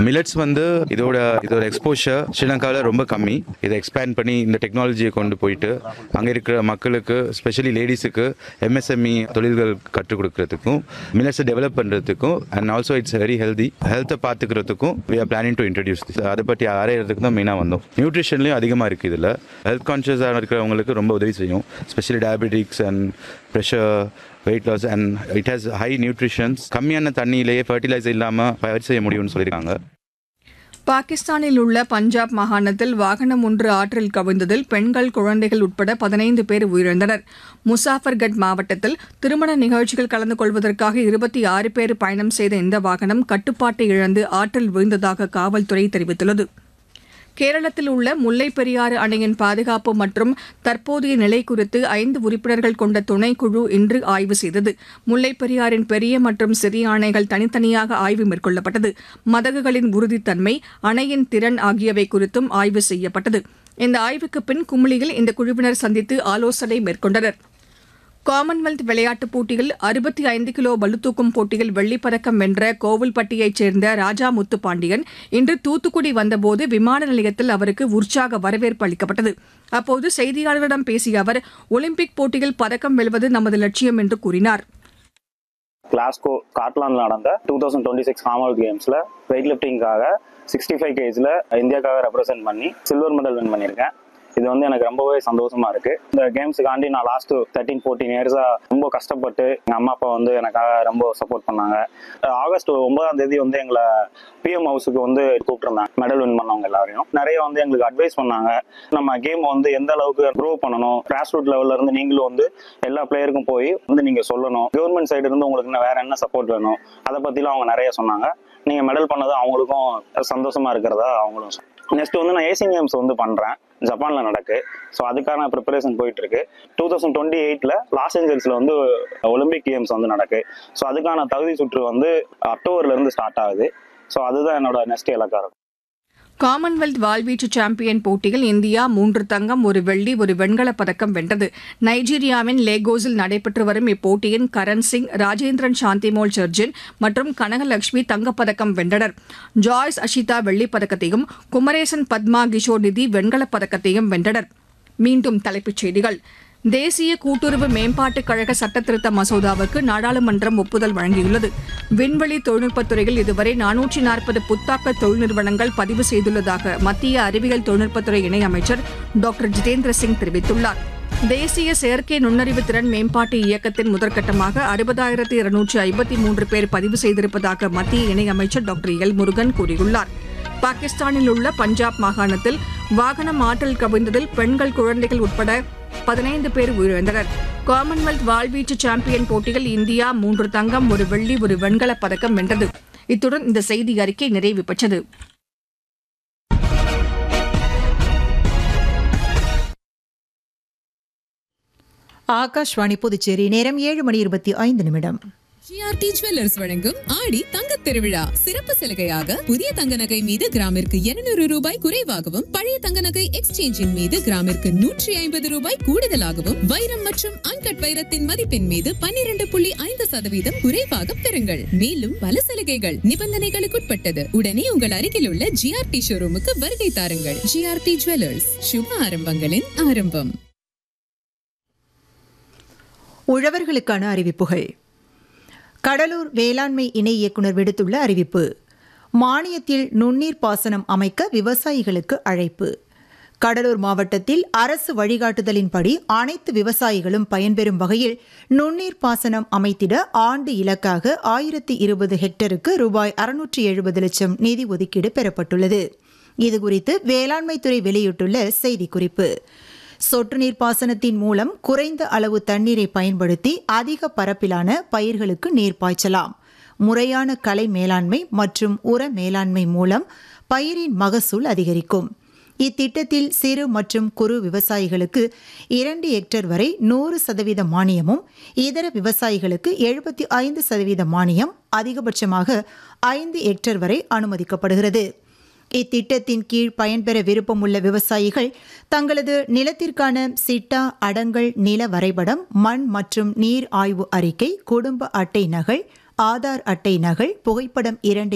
Millets வந்து இதோட exposure ஸ்ரீலங்காவில் ரொம்ப கம்மி. இதை எக்ஸ்பேண்ட் பண்ணி இந்த டெக்னாலஜியை கொண்டு போயிட்டு அங்கே இருக்கிற மக்களுக்கு, ஸ்பெஷலி லேடிஸுக்கு எம்எஸ்எம்இ தொழில்கள் கற்றுக் கொடுக்கறதுக்கும், மில்லட்ஸை டெவலப் பண்ணுறதுக்கும், அண்ட் ஆல்சோ இட்ஸ் வெரி ஹெல்த்தை பார்த்துக்கிறதுக்கும் we are planning to introduce this. அதை பற்றி ஆராயறதுக்கு தான் மெயினாக வந்தோம். நியூட்ரிஷன்லேயும் அதிகமாக இருக்குது. இதில் ஹெல்த் கான்ஷியஸாக இருக்கிறவங்களுக்கு ரொம்ப உதவி செய்யும். Specially diabetics and pressure, weight loss, and it has high nutritions. கம்மியான தண்ணியிலேயே ஃபர்டிலைசர் இல்லாமல் பயிர் செய்ய முடியும்னு சொல்லியிருக்காங்க. பாகிஸ்தானில் உள்ள பஞ்சாப் மாகாணத்தில் வாகனம் ஒன்று ஆற்றில் கவிழ்ந்ததில் பெண்கள், குழந்தைகள் உட்பட 15 பேர் உயிரிழந்தனர். முசாஃபர்கட் மாவட்டத்தில் திருமண நிகழ்ச்சிகள் கலந்து கொள்வதற்காக 26 பேர் பயணம் செய்த இந்த வாகனம் கட்டுப்பாட்டை இழந்து ஆற்றில் விழுந்ததாக காவல்துறை தெரிவித்துள்ளது. கேரளத்தில் உள்ள முல்லைப் பெரியாறு அணையின் பாதுகாப்பு மற்றும் தற்போதைய நிலை குறித்து 5 உறுப்பினர்கள் கொண்ட துணைக்குழு இன்று ஆய்வு செய்தது. முல்லைப் பெரியாறின் பெரிய மற்றும் சிறிய அணைகள் தனித்தனியாக ஆய்வு மேற்கொள்ளப்பட்டது. மதகுகளின் உறுதித்தன்மை, அணையின் திறன் ஆகியவை குறித்தும் ஆய்வு செய்யப்பட்டது. இந்த ஆய்வுக்கு பின் குமுளியில் இந்த குழுவினர் சந்தித்து ஆலோசனை மேற்கொண்டனர். காமன்வெல்த் விளையாட்டுப் போட்டியில் 65 கிலோ பளுதூக்கும் போட்டியில் வெள்ளிப் பதக்கம் வென்ற கோவில்பட்டியைச் சேர்ந்த ராஜா முத்துப்பாண்டியன் இன்று தூத்துக்குடி வந்தபோது விமான நிலையத்தில் அவருக்கு உற்சாக வரவேற்பு அளிக்கப்பட்டது. அப்போது செய்தியாளர்களிடம் பேசிய அவர், ஒலிம்பிக் போட்டியில் பதக்கம் வெல்வது நமது லட்சியம் என்று கூறினார். கிளாஸ்கோ ஸ்காட்லாந்தில் நடந்த 2026 காமன்வெல்த் கேம்ஸில் வெயிட் லிஃப்டிங்காக 65 kgல இந்தியாவுக்காக ரெப்ரசென்ட் பண்ணி சில்வர் மெடல் வின் பண்ணியிருக்கேன். இது வந்து எனக்கு ரொம்பவே சந்தோஷமா இருக்கு. இந்த கேம்ஸுக்காண்டி நான் லாஸ்ட் 13-14 இயர்ஸா ரொம்ப கஷ்டப்பட்டு எங்க அம்மா அப்பா வந்து எனக்காக ரொம்ப சப்போர்ட் பண்ணாங்க. ஆகஸ்ட் 9ஆம் தேதி வந்து எங்களை பிஎம் ஹவுஸுக்கு வந்து கூப்பிட்டுருந்தாங்க, மெடல் வின் பண்ணவங்க எல்லாரையும். நிறைய வந்து எங்களுக்கு அட்வைஸ் பண்ணாங்க. நம்ம கேம் வந்து எந்த அளவுக்கு க்ரோ பண்ணணும், கிராஸ் ரூட் லெவல்ல இருந்து நீங்களும் வந்து எல்லா பிளேயருக்கும் போய் வந்து நீங்க சொல்லணும், கவர்மெண்ட் சைடு இருந்து உங்களுக்கு வேற என்ன சப்போர்ட் வேணும், அதை பத்திலாம் அவங்க நிறைய சொன்னாங்க. நீங்க மெடல் பண்ணது அவங்களுக்கும் சந்தோஷமா இருக்கிறதா அவங்களும். நெக்ஸ்ட் வந்து நான் ஏசியன் கேம்ஸ் வந்து பண்றேன், ஜப்பான்ல நடக்கு. ஸோ அதுக்கான ப்ரிப்பரேஷன் போயிட்டு இருக்கு. 2028ல லாஸ் ஏஞ்சல்ஸ்ல வந்து ஒலிம்பிக் கேம்ஸ் வந்து நடக்கு. ஸோ அதுக்கான தகுதி சுற்று வந்து அக்டோபர்ல இருந்து ஸ்டார்ட் ஆகுது. ஸோ அதுதான் என்னோட நெக்ஸ்ட் இலக்கா இருக்கும். காமன்வெல்த் வாள்வீச்சு சாம்பியன் போட்டியில் இந்தியா 3 தங்கம், 1 வெள்ளி, 1 வெண்கலப் பதக்கம் வென்றது. நைஜீரியாவின் லேகோஸில் நடைபெற்று வரும் இப்போட்டியின் கரண் சிங், ராஜேந்திரன் சாந்திமோல் சர்ஜன் மற்றும் கனகலட்சுமி தங்கப்பதக்கம் வென்றனர். ஜாய்ஸ் அஷிதா வெள்ளிப் பதக்கத்தையும், குமரேசன் பத்மா கிஷோர் நிதி வெண்கலப் பதக்கத்தையும் வென்றனர். மீண்டும் தலைப்புச் செய்திகள். தேசிய கூட்டுறவு மேம்பாட்டுக் கழக சட்டத்திருத்த மசோதாவுக்கு நாடாளுமன்றம் ஒப்புதல் வழங்கியுள்ளது. விண்வெளி தொழில்நுட்பத் துறையில் இதுவரை 440 புத்தாக்க தொழில் நிறுவனங்கள் பதிவு செய்துள்ளதாக மத்திய அறிவியல் தொழில்நுட்பத்துறை இணையமைச்சர் டாக்டர் ஜிதேந்திர சிங் தெரிவித்துள்ளார். தேசிய செயற்கை நுண்ணறிவு திறன் மேம்பாட்டு இயக்கத்தின் முதற்கட்டமாக 60,253 பேர் பதிவு செய்திருப்பதாக மத்திய இணையமைச்சர் டாக்டர் எல் முருகன் கூறியுள்ளார். பாகிஸ்தானில் உள்ள பஞ்சாப் மாகாணத்தில் வாகனம் ஆற்றில் கவிழ்ந்ததில் பெண்கள், குழந்தைகள் உட்பட 15 பேர் உயிரிழந்தனர். காமன்வெல்த் வாள்வீச்சு சாம்பியன் போட்டியில் இந்தியா 3 தங்கம், 1 வெள்ளி, 1 வெண்கலப் பதக்கம் வென்றது. இத்துடன் இந்த செய்தி அறிக்கை நிறைவு பெற்றது. ஆகாஷ்வாணி புதுச்சேரி. நேரம் 7:25. ஜிஆர்டி ஜுவல்லர்ஸ் வழங்கும் ஆடி தங்கத் திருவிழா சிறப்பு சலுகையாக புதிய தங்க நகை மீது கிராமிற்கு 200 ரூபாய் குறைவாகவும், பழைய தங்க நகை எக்ஸ்சேஞ்சின் மீது கிராமிற்கு 150 ரூபாய் கூடுதலாகவும், வைரம் மற்றும் அன்கட் வைரத்தின் மதிப்பின் மீது 12.5% குறைவாக பெறுங்கள். மேலும் பல சலுகைகள் நிபந்தனைகளுக்குட்பட்டது. உடனே உங்கள் அருகில் உள்ள ஜிஆர்டி ஷோரூமுக்கு வருகை தாருங்கள். ஜிஆர்டி ஜுவல்லர்ஸ், சுப ஆரம்பங்களின் ஆரம்பம். உழவர்களுக்கான அறிவிப்புகள். கடலூர் வேளாண்மை இணை இயக்குநர் விடுத்துள்ள அறிவிப்பு: மானியத்தில் நுண்ணீர் பாசனம் அமைக்க விவசாயிகளுக்கு அழைப்பு. கடலூர் மாவட்டத்தில் அரசு வழிகாட்டுதலின்படி அனைத்து விவசாயிகளும் பயன்பெறும் வகையில் நுண்ணீர் பாசனம் அமைத்திட ஆண்டு இலக்காக 1020 ஹெக்டருக்கு ரூபாய் 670 லட்சம் நிதி ஒதுக்கீடு பெறப்பட்டுள்ளது. இதுகுறித்து வேளாண்மைத்துறை வெளியிட்டுள்ள செய்திக்குறிப்பு: சொட்டு நீர் பாசனத்தின் மூலம் குறைந்த அளவு தண்ணீரை பயன்படுத்தி அதிக பரப்பிலான பயிர்களுக்கு நீர் பாய்ச்சலாம். முறையான களை மேலாண்மை மற்றும் உர மேலாண்மை மூலம் பயிரின் மகசூல் அதிகரிக்கும். இத்திட்டத்தில் சிறு மற்றும் குறு விவசாயிகளுக்கு 2 ஹெக்டேர் வரை 100% மானியமும், இதர விவசாயிகளுக்கு 75% மானியம், அதிகபட்சமாக 5 ஹெக்டேர் வரை அனுமதிக்கப்படுகிறது. இத்திட்டத்தின் கீழ் பயன்பெற விருப்பமுள்ள விவசாயிகள் தங்களது நிலத்திற்கான சிட்டா, அடங்கல், நில வரைபடம், மண் மற்றும் நீர் ஆய்வு அறிக்கை, குடும்ப அட்டை நகல், ஆதார் அட்டை நகல், புகைப்படம் 2